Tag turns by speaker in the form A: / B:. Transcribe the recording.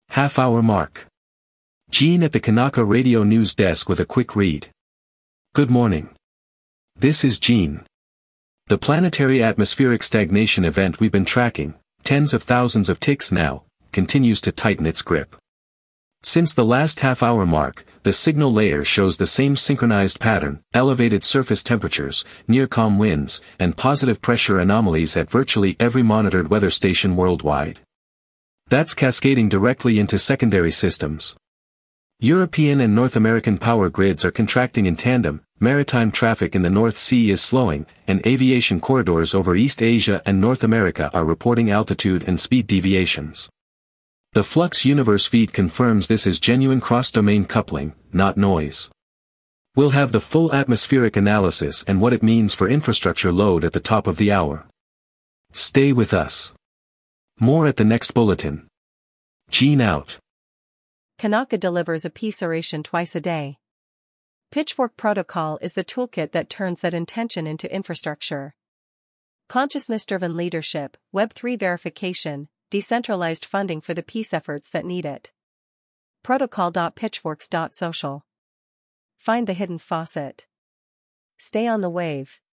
A: Half-hour mark. Gene at the Kanaka Radio News Desk with a quick read. Good morning. This is Gene. The planetary atmospheric stagnation event we've been tracking, tens of thousands of ticks now, continues to tighten its grip. Since the last half-hour mark, the signal layer shows the same synchronized pattern: elevated surface temperatures, near-calm winds, and positive pressure anomalies at virtually every monitored weather station worldwide. That's cascading directly into secondary systems. European and North American power grids are contracting in tandem, maritime traffic in the North Sea is slowing, and aviation corridors over East Asia and North America are reporting altitude and speed deviations. The Flux Universe feed confirms this is genuine cross-domain coupling, not noise. We'll have the full atmospheric analysis and what it means for infrastructure load at the top of the hour. Stay with us. More at the next bulletin. Gene out.
B: Kanaka delivers a peace oration twice a day. Pitchfork Protocol is the toolkit that turns that intention into infrastructure. Consciousness-driven leadership, Web3 verification, decentralized funding for the peace efforts that need it. Protocol.pitchforks.social. Find the hidden faucet. Stay on the wave.